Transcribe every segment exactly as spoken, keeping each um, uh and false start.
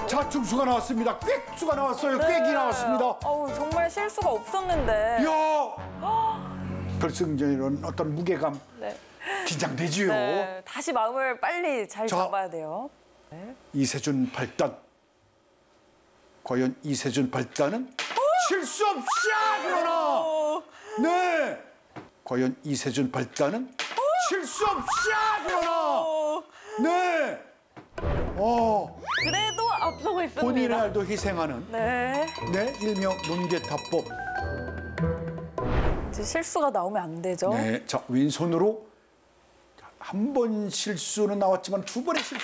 자충수가 나왔습니다. 꽥수가 나왔어요. 꽥이 나왔습니다. 어우, 정말 실수가 없었는데. 이야! 결승전이라는 어떤 무게감 네. 긴장되지요. 네, 다시 마음을 빨리 잘 자. 잡아야 돼요. 네. 이세준 팔 단. 과연 이세준 팔 단은 실수 없이 그러나 네. 과연 이세준 팔 단은 실수 없이 그러나 네. 어. 그래도 앞서고 있습니다. 본인의 알도 희생하는 네. 네 일명 문개탑법. 이제 실수가 나오면 안 되죠. 네, 자 왼손으로 한 번 실수는 나왔지만 두 번의 실수.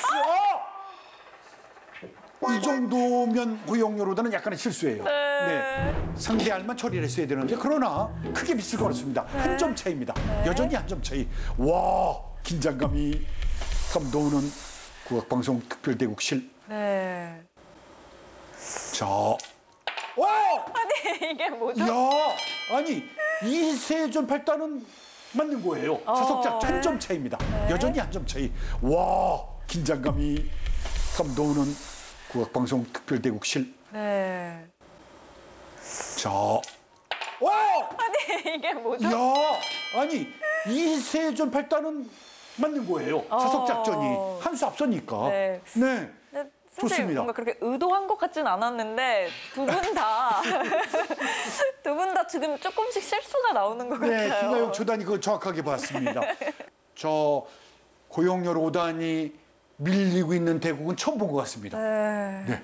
어! 이 정도면 고용료로다는 약간의 실수예요. 네. 네, 상대 알만 처리를 했어야 되는데 그러나 크게 미칠 건 없습니다. 네. 한 점 차이입니다. 여전히 한 점 차이. 와 긴장감이 감도는 국악방송 특별대국실. 네. 자, 와! 아니, 이게 뭐죠? 야, 아니 이세준 팔 단은 맞는 거예요. 자석자 한 점 차이입니다. 여전히 한 점 차이. 와, 긴장감이 감도는 국악방송 특별대국실. 네. 자, 와! 아니, 이게 뭐죠? 야, 아니 이세준 팔 단은 맞는 거예요. 자석 작전이 한 수 앞서니까. 네. 네. 근데 사실 좋습니다. 뭔가 그렇게 의도한 것 같진 않았는데 두 분 다 두 분 다 지금 조금씩 실수가 나오는 것 네, 같아요. 김가영 초단이 그거 정확하게 봤습니다. 저 고용렬 오 단이 밀리고 있는 대국은 처음 본 것 같습니다. 네. 네.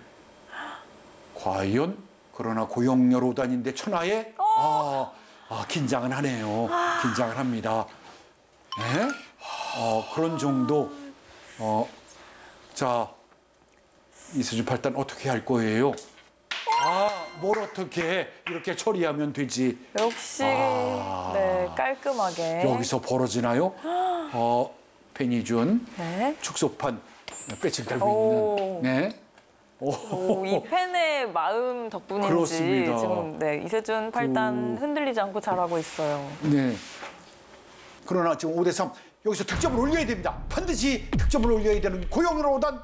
과연 그러나 고용렬 오 단인데 천하에 아, 아 긴장은 하네요. 긴장을 합니다. 네? 어, 그런 정도. 어, 자 이세준 팔 단 어떻게 할 거예요? 아, 뭘 어떻게 이렇게 처리하면 되지? 역시 아. 네 깔끔하게. 여기서 벌어지나요? 어, 페니준 네. 축소판 빼칭 달고 오. 있는. 네. 오. 오, 이 팬의 마음 덕분인지 그렇습니다. 지금 네 이세준 팔 단 그- 흔들리지 않고 잘하고 있어요. 네. 그러나 지금 오 대 삼 여기서 득점을 올려야 됩니다. 반드시 득점을 올려야 되는 고용렬 오 단.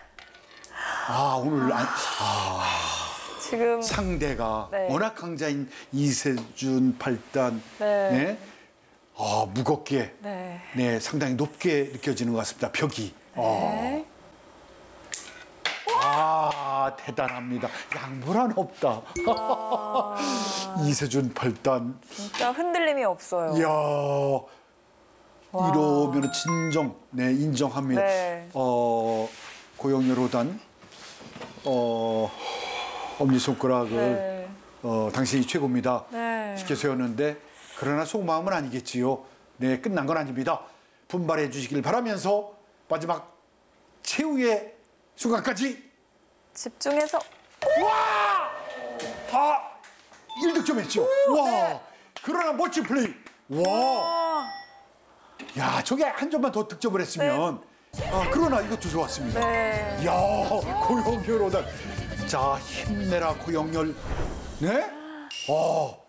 아 오늘 안, 지금 상대가 네. 워낙 강자인 이세준 팔 단. 네. 네. 아 무겁게. 네. 네, 상당히 높게 느껴지는 것 같습니다. 벽이. 네. 아, 대단합니다. 양보란 없다. 이세준 팔 단. 진짜 흔들림이 없어요. 이야, 와. 이러면 진정, 네, 인정합니다. 네. 어, 고용렬 오 단, 어, 엄지손가락을, 네. 어, 당신이 최고입니다. 네. 시켜 세웠는데, 그러나 속마음은 아니겠지요. 네, 끝난 건 아닙니다. 분발해 주시길 바라면서 마지막 최후의 순간까지 집중해서 와! 아! 일 득점 했죠. 와! 그러나 멋진 플레이. 와! 아, 야, 저게 한 점만 더 득점을 했으면 아, 그러나 이것도 좋았습니다. 네. 야, 고용렬 오 단. 자, 힘내라 고용렬. 네? 어.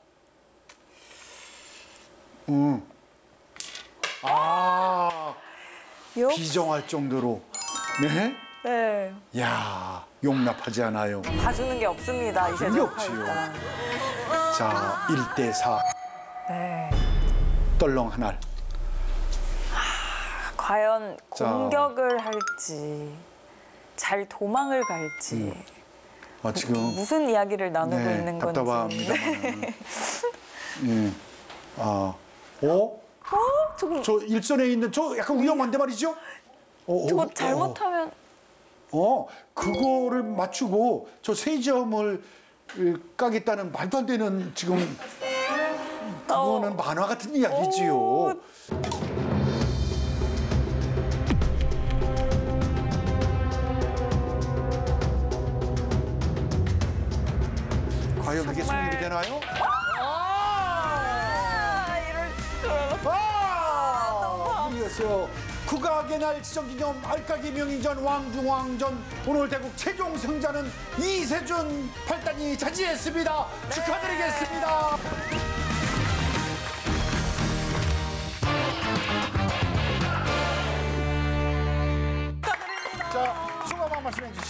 음. 아, 역- 비정할 정도로. 네? 네. 야, 용납하지 않아요. 봐주는 게 없습니다. 그게 이세준 없지요. 팔 단. 자, 일 대 사. 네. 떨렁 한 알. 과연 자. 공격을 할지 잘 도망을 갈지 아, 지금 무슨 이야기를 나누고 네, 있는 건지. 답답합니다만. 예. 아, 어? 어? 저거 저 일선에 있는 저 약간 위험한데 말이죠? 어, 저거 어, 잘못하면 어, 그거를 맞추고 저 세 점을 까겠다는 말도 안 되는 지금 그거는 만화 같은 이야기지요. 오. 과연 그게 정말- 성립이 되나요? 아, 이럴 줄 알았어. 아! 이겼어요. 국악의 날 지정기념 알까기 명인전 왕중왕전 오늘 대국 최종 승자는 이세준 팔 단이 차지했습니다. 축하드리겠습니다. 자, 소감 한 말씀 해주시죠.